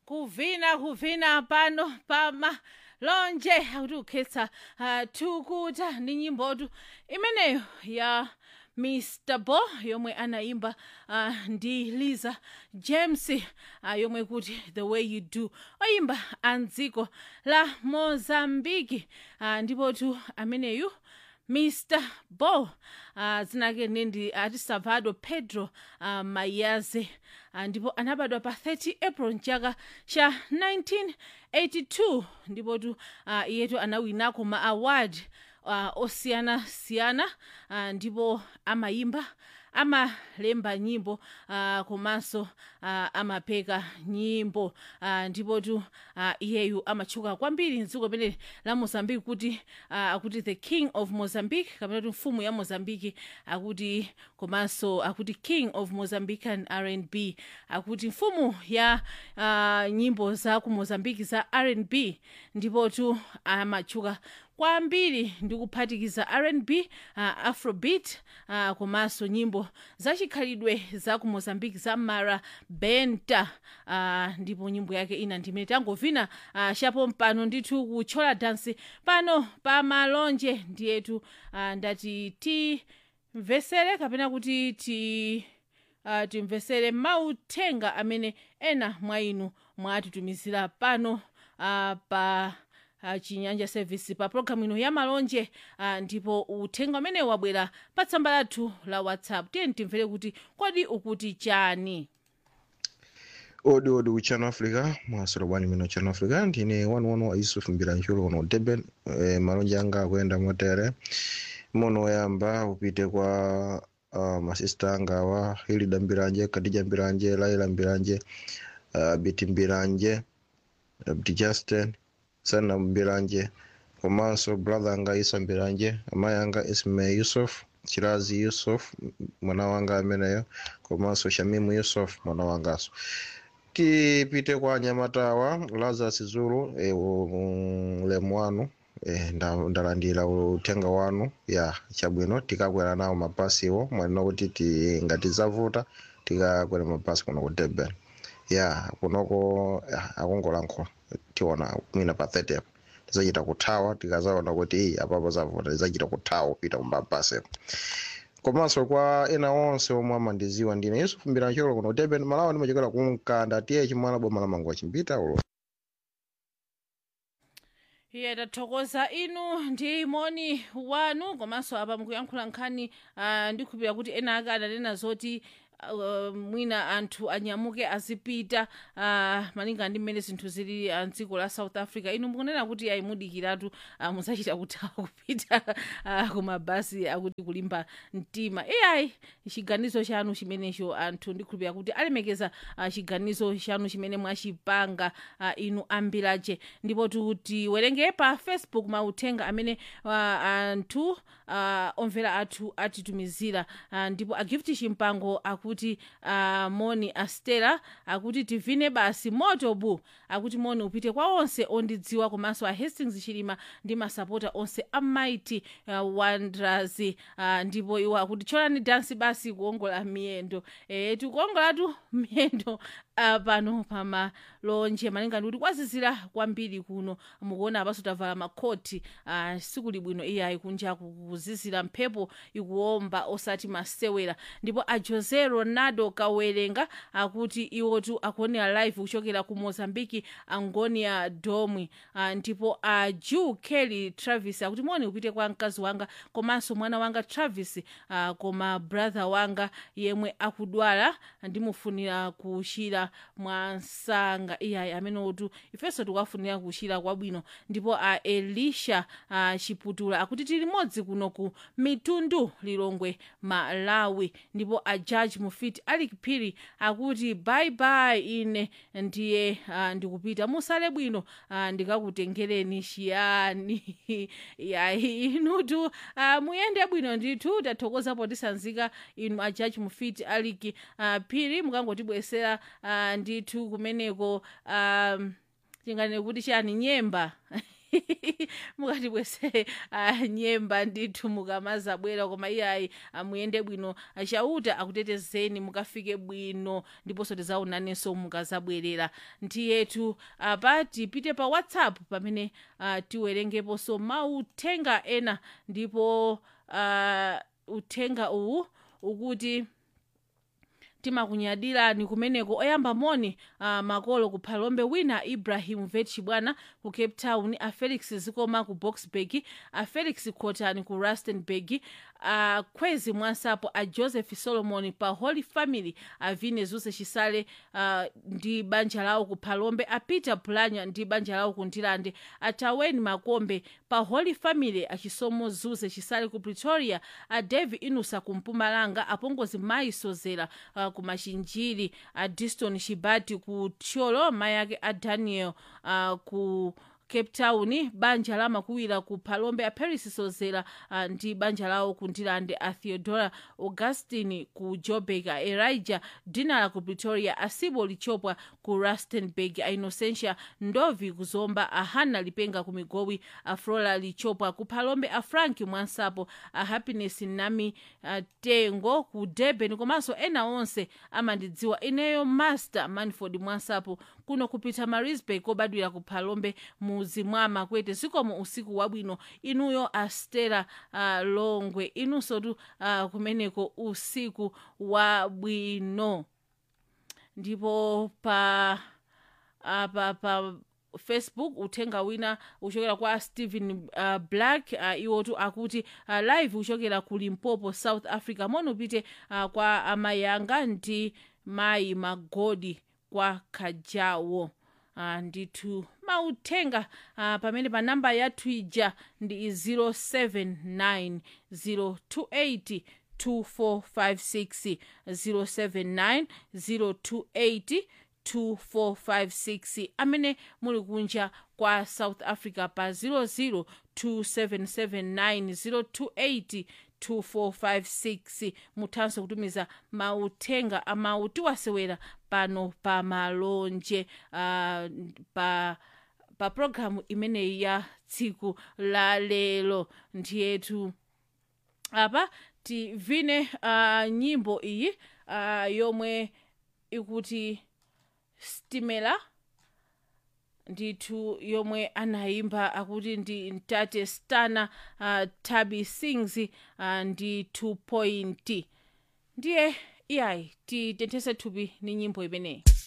kuvina pano pamalonje akuti ukhetsa thukuta ndi nyimbotu imeneyo ya Mr. Bo yomwe anaimba ndi Liza James yomwe kuti the way you do oyimba andziko la Mozambique ndipotu ameneyu Mr. Bo zinake ndi ati Salvador Pedro Mayaze ndipo anabadwa pa 30 April mchaka cha 1982 ndipotu iyetu anawinako ma award osiyana-siyana ndipo amayimba amalemba nyimbo komanso amapeka nyimbo ndipotu iyeyu amatchuka kwambiri mdziko limene la Mozambique kuti akuti the king of Mozambique kapena kuti mfumu ya Mozambique akuti komanso akuti king of Mozambican R&B akuti mfumu ya nyimbo za ku Mozambique za R&B ndipotu amatchuka kwambiri ndi kuphatikiza R&B Afrobeat komanso nyimbo zachikhalidwe za ku Mozambique za Mara Benta ndipo nyimbo yake ina ndimene tangovina chapo mpano ndithu kuchola dance pano pa malonje ndiyetu ndati timvesere kapena kuti timvesere mauthenga amene ena mwa inu mwatitumizira pano pa chinyanja service pa program ino ya malonje ndipo uthenga umene wabwera pa tsamba lathu la WhatsApp tiye timvere kuti kodi ukuti chani. Odi uchano Africa mwasoro bwani mino chano Africa ndine wa Yusuf Mbiranjuro ono Deben malonje anga kwenda motere mono yamba upite kwa masista anga wa Hilda Mbiranje, Khadija Mbiranje, Laila Mbiranje, Biti Mbiranje, Abdi Justin Sana Mbiranje, komanso brother anga Isa Mbiranje, amaya anga Isme Yusuf, Chirazi Yusuf, mwana wanga ameneyo, komanso Shamimu Yusuf, mwana wangaso. Tipite kwa Nyamatawa, Lazarus Zulu, lemwanu, ndalandira utenga wanu, ya chabwino, tikakwera nawo mapasi iwo, mwana kuti ngati zavuta, tikakwera mapasi kuno ku Durban. Ya, kunoko akongolankhula tiona mwina pa 30 tizachita kuthawa tikazaona kuti apapo zavuta tizachita kuthawa kupita kumbapase komanso kwa ena onse omwe amandiziwa ndine Yusuf Mbiranjuro kuno Durban Malawi ndimachokera kumkanda tiye chimwana boma la Mango chimpita ulo. Iye tathokoza inu ndi moni wanu komanso apa mukuyankhula nkhani ndikhulupirira kuti ena ake adanena zoti mwina anthu anyamuke azipita malinga ndi mmene zinthu zili mdziko la South Africa inu mukunena kuti ayimudikiratu muzachita kuthawa kupita kumabasi akuti kulimba mtima ayi chiganizo chanu chimenecho anthu ndikhulupirira kuti alemekeza chiganizo chanu chimene mwachipanga inu ambiraje ndipo tiwerenge pa Facebook mauthenga amene anthu omvera athu atitumizira ndipo agifti chimpango akuti moni Astela akuti tivine basi moto bu akuti moni upite kwa onse ondidziwa komanso a Hastings Chilima ndi masapota onse Mighty Wanderers ndipo iwo akuti cholani dance basi kuongola miyendo tikuongolatu miyendo pano pamalonje malinga ndi kuti kwazizira kwambiri kuno mukuona apaso tavala makoti siku libwino iyayi kunja kuzizira mphepo ikuomba osati masewera ndipo a Jose Ronaldo Kawerenga akuti iwotu akuonera live kuchokera ku Mozambique Angonia Domwe ndipo a Ju Kelly Travis akuti moni upite kwa mkazi wanga komanso mwana wanga Travis koma brother wanga yemwe akudwala ndimufunira kuchira mwansanga iyayi amene otu ifenso tikuwafunira kuchira kwabwino ndipo a Elisha Chiputula akuti tili modzi kuno ku Mitundu Lilongwe Malawi ndipo a Judge Mufiti Alikipiri akuti bye bye ine ndiye ndikupita musale bwino ndikakutengereni chiyani yayi inutu muyende bwino ndithu tathokoza potisanzika inu a Judge Mufiti Alikipiri mukangotibwesera ndithu kumeneko tingane kuti chani nyemba mukati bwese nyemba ndithu mukamazabwera koma iyayi muyende bwino achauta akutetezeni mukafike bwino ndiponso tizaonanenso mukazabwerera ndiyetu apa tipite pa WhatsApp pamene tiwerengeponso mauthenga ena ndipo uthenga uwu ukuti timakunyadirani kumeneko oyamba moni makolo ku Phalombe wina Ibrahim Vetchibwana ku Cape Town, a Felix Zikoma ku Boksburg, a Felix Khotani ku Rustenburg, a Kwezi Mwansapo, a Joseph Solomon pa Holy Family, a Vine Zuse Chisale ndi banja lawo ku Phalombe, a Peter Pulanya ndi banja lawo ku Ndilande, a Taweni Makombe pa Holy Family, a Chisomo Zuse Chisale ku Pretoria, a Devi Inusa ku Mpumalanga, a Pongozi Mai Sozera ku Machinjiri, a Diston Shibati ku Tcholo, mayake a Daniel ku Cape Town, banja la Makuwira ku Phalombe, a Paris Sozera ndi banja lawo ku Ndilande, a Theodora Augustine ku Joburg, a Elijah Dinala ku Pretoria, a Sibo Lichopwa ku Rustenburg, a Innocentia Ndovi ku Zomba, a Hannah Lipenga ku Migowi, a Flora Lichopwa ku Phalombe, a Frank Mwansapo, a Happiness Nami Tengo ku Durban, komanso ena onse amandidziwa ineyo Master Manford Mwansapo kuno kupita Marisburg kobadwira ku Phalombe muzi mwa Makwete. Zikomo usiku wabwino inuyo Astera Longwe, inunso tu kumeneko usiku wabwino. Ndipo pa Facebook uthenga wina uchokera kwa Stephen Black, iwotu akuti live uchokera ku Limpopo South Africa, mono pite kwa amayanga ndi Mai Magodi kwa Kajawo. Ndithu mauthenga pamene pa namba yathu ija ndi 079 028 2456 079 028 amene muli kunja kwa South Africa pa 002779028 2456 muthanso kutumiza mauthenga amawu tiwasewera pano pa malonje pa programu imeneyi ya tsiku la lero. Ndiyetu apa tivine nyimbo iyi yomwe ikuti Stimela, ndithu yomwe anayimba akuti ndi Mtate Stana Tabi Sings ndi 2 point. Ndiye iyayi titenthese thupi ni nyimbo imeneyi.